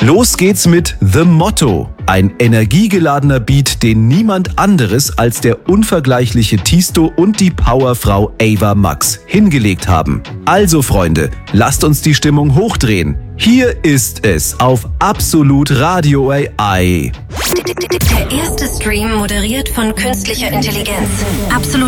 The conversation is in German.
Los geht's mit The Motto, ein energiegeladener Beat, den niemand anderes als der unvergleichliche Tisto und die Powerfrau Ava Max hingelegt haben. Also Freunde, lasst uns die Stimmung hochdrehen. Hier ist es auf Absolut Radio AI. Der erste Stream moderiert von künstlicher Intelligenz. Absolut